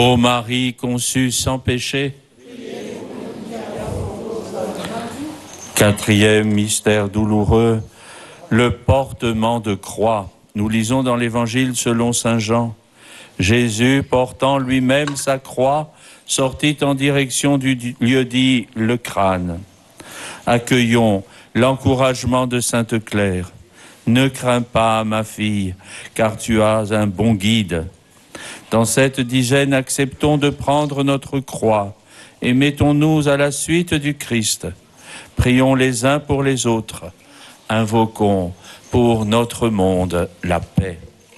Ô Marie conçue sans péché. Quatrième mystère douloureux, le portement de croix. Nous lisons dans l'Évangile selon saint Jean. Jésus, portant lui-même sa croix, sortit en direction du lieu-dit le crâne. Accueillons l'encouragement de sainte Claire. Ne crains pas, ma fille, car tu as un bon guide. Dans cette dizaine, acceptons de prendre notre croix et mettons-nous à la suite du Christ. Prions les uns pour les autres. Invoquons pour notre monde la paix.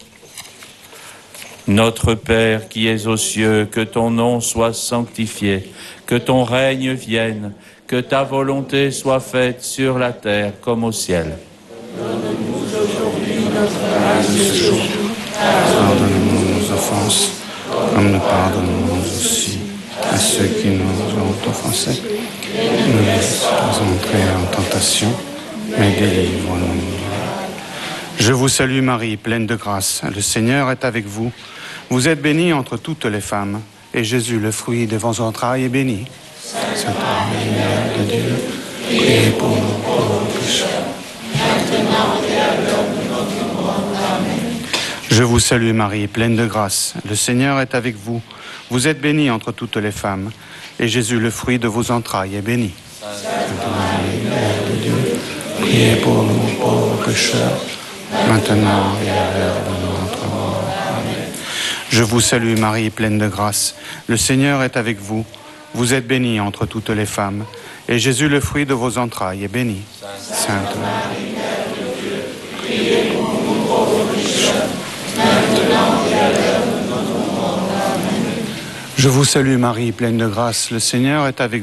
Notre Père qui es aux cieux, que ton nom soit sanctifié, que ton règne vienne, que ta volonté soit faite sur la terre comme au ciel. Donne-nous aujourd'hui notre pain de ce jour. Pardonne-nous nos offenses, comme nous pardonnons aussi à ceux qui nous ont offensés. Ne nous laisse pas entrer en tentation, mais délivre-nous. Je vous salue Marie, pleine de grâce. Le Seigneur est avec vous. Vous êtes bénie entre toutes les femmes, et Jésus, le fruit de vos entrailles, est béni. Sainte Marie, Mère de Dieu, priez pour nous pauvres pécheurs, maintenant et à l'heure de notre mort. Amen. Je vous salue Marie, pleine de grâce. Le Seigneur est avec vous. Vous êtes bénie entre toutes les femmes, et Jésus, le fruit de vos entrailles, est béni. Sainte Marie, Mère de Dieu, priez pour nous pauvres pécheurs, maintenant et à l'heure de notre mort. Amen. Je vous salue Marie, pleine de grâce. Le Seigneur est avec vous. Vous êtes bénie entre toutes les femmes, et Jésus, le fruit de vos entrailles, est béni. Sainte Marie, Mère de Dieu, priez pour nous pauvres pécheurs, maintenant et à l'heure de notre mort. Amen. Je vous salue Marie, pleine de grâce. Le Seigneur est avec vous.